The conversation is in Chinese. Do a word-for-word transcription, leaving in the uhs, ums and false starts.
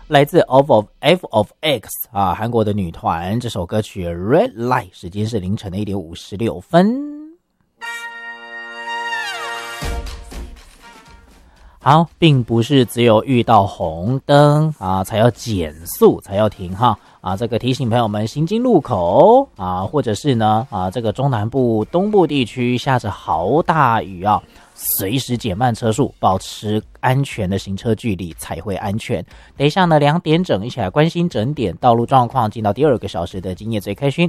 来自 F of F of X 啊，韩国的女团，这首歌曲 Red Light， 时间是凌晨的一点五十六分。好，并不是只有遇到红灯啊才要减速才要停哈啊，这个提醒朋友们行经路口啊，或者是呢啊这个中南部东部地区下着豪大雨啊，随时减慢车速，保持安全的行车距离才会安全。等一下呢两点整一起来关心整点道路状况，进到第二个小时的今夜最开心。